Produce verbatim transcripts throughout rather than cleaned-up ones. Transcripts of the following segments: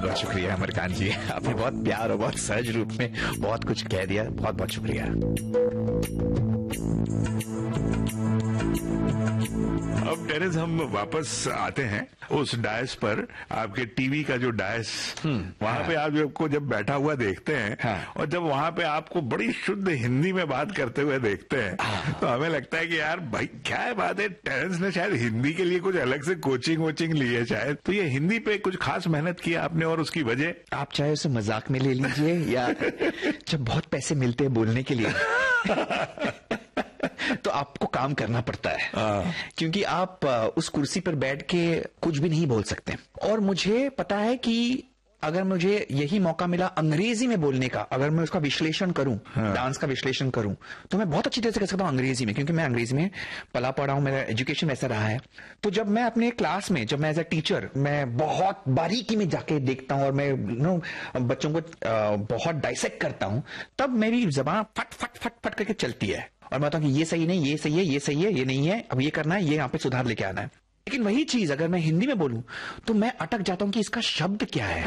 बहुत शुक्रिया अमरकांत जी, आपने बहुत प्यार और बहुत सहज रूप में बहुत कुछ कह दिया, बहुत बहुत शुक्रिया। अब टेरेस हम वापस आते हैं उस डायस पर, आपके टीवी का जो डायस, वहां पे आप आपको जब बैठा हुआ देखते हैं, हाँ। और जब वहां पे आपको बड़ी शुद्ध हिंदी में बात करते हुए देखते हैं, हाँ। तो हमें लगता है कि यार भाई क्या बात है, टेरेंस ने शायद हिंदी के लिए कुछ अलग से कोचिंग वोचिंग ली है शायद। तो ये हिंदी पे कुछ खास मेहनत की आपने, और उसकी वजह आप चाहे उसे मजाक में ले लीजिए या जब बहुत पैसे मिलते हैं बोलने के लिए तो आपको काम करना पड़ता है, क्योंकि आप उस कुर्सी पर बैठ के कुछ भी नहीं बोल सकते। और मुझे पता है कि अगर मुझे यही मौका मिला अंग्रेजी में बोलने का, अगर मैं उसका विश्लेषण करूं, हाँ। डांस का विश्लेषण करूं, तो मैं बहुत अच्छी तरह से कर सकता हूं अंग्रेजी में, क्योंकि मैं अंग्रेजी में पला पड़ा हूं, मेरा एजुकेशन वैसा रहा है। तो जब मैं अपने क्लास में, जब मैं एज ए टीचर, मैं बहुत बारीकी में जाके देखता हूं और मैं यू नो बच्चों को बहुत डाइसेक्ट करता हूं, तब मेरी जबान फट फट फट फट करके चलती है और मैं बताऊं कि ये सही नहीं, ये सही है, ये सही है, ये नहीं है, अब ये करना है, ये यहाँ पे सुधार लेके आना है। लेकिन वही चीज अगर मैं हिंदी में बोलूं तो मैं अटक जाता हूं कि इसका शब्द क्या है।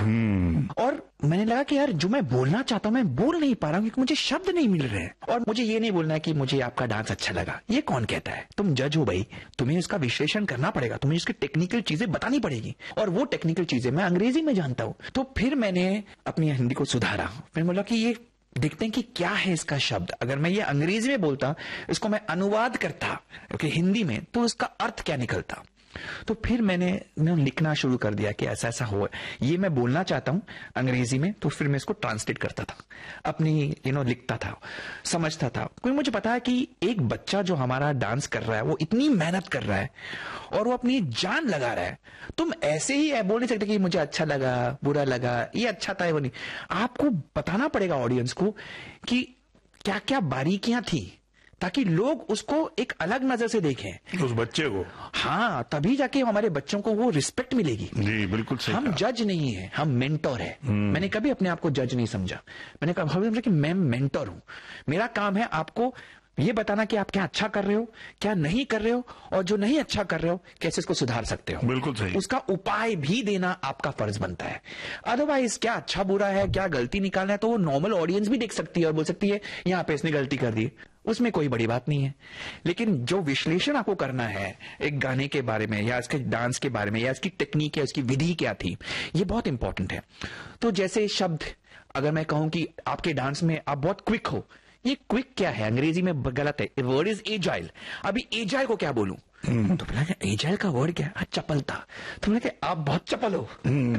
और मैंने लगा कि यार जो मैं बोलना चाहता हूं मैं बोल नहीं पा रहा हूं, क्योंकि मुझे शब्द नहीं मिल रहे हैं। और मुझे ये नहीं बोलना है कि मुझे आपका डांस अच्छा लगा, ये कौन कहता है? तुम जज हो भाई, तुम्हें इसका विश्लेषण करना पड़ेगा, तुम्हें इसकी टेक्निकल चीजें बतानी पड़ेगी, और वो टेक्निकल चीजें मैं अंग्रेजी में जानता हूं। तो फिर मैंने अपनी हिंदी को सुधारा, फिर बोला कि ये देखते हैं कि क्या है इसका शब्द। अगर मैं ये अंग्रेजी में बोलता, इसको मैं अनुवाद करता ओके हिंदी में, तो इसका अर्थ क्या निकलता। तो फिर मैंने मैं लिखना शुरू कर दिया कि ऐसा ऐसा हो, ये मैं बोलना चाहता हूं अंग्रेजी में, तो फिर मैं इसको ट्रांसलेट करता था, अपनी यू नो लिखता था, समझता था। क्योंकि मुझे पता है कि एक बच्चा जो हमारा डांस कर रहा है वो इतनी मेहनत कर रहा है और वो अपनी जान लगा रहा है। तुम ऐसे ही बोल नहीं सकते कि मुझे अच्छा लगा, बुरा लगा, ये अच्छा था, वो नहीं। आपको बताना पड़ेगा ऑडियंस को कि क्या क्या बारीकियां थी, ताकि लोग उसको एक अलग नजर से देखें, उस बच्चे को। हाँ, तभी जाके हमारे बच्चों को वो रिस्पेक्ट मिलेगी। जी बिल्कुल सही। हम जज नहीं है, हम मेंटोर है। मैंने कभी अपने आप को जज नहीं समझा, मैंने कहा समझा कि मैं मेंटोर हूं। मेरा काम है आपको ये बताना कि आप क्या अच्छा कर रहे हो, क्या नहीं कर रहे हो, और जो नहीं अच्छा कर रहे हो कैसे इसको सुधार सकते हो। बिल्कुल सही। उसका उपाय भी देना आपका फर्ज बनता है। अदरवाइज क्या अच्छा बुरा है, क्या गलती निकालना है, तो वो नॉर्मल ऑडियंस भी देख सकती है और बोल सकती है यहां पे इसने गलती कर दी, उसमें कोई बड़ी बात नहीं है। लेकिन जो विश्लेषण आपको करना है एक गाने के बारे में या इसके डांस के बारे में या इसकी टेक्निक या उसकी विधि क्या थी, ये बहुत इंपॉर्टेंट है। तो जैसे शब्द, अगर मैं कहूं कि आपके डांस में आप बहुत क्विक हो, ये क्विक क्या है अंग्रेजी में गलत है, वर्ड इज एजाइल। अभी एजाइल को क्या बोलूं? तो बोला एजाइल का वर्ड क्या है? चपलता। तो बोला आप बहुत चपल हो।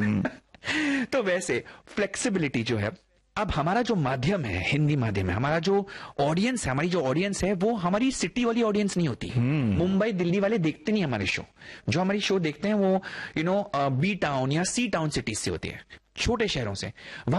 तो वैसे फ्लेक्सिबिलिटी जो है, अब हमारा जो माध्यम है हिंदी माध्यम है, हमारा जो ऑडियंस है, हमारी जो ऑडियंस है वो हमारी सिटी वाली ऑडियंस नहीं होती। मुंबई दिल्ली वाले देखते नहीं हमारे शो। जो हमारी शो देखते हैं वो यू नो बी टाउन या सी टाउन सिटीज से होती है, छोटे शहरों से।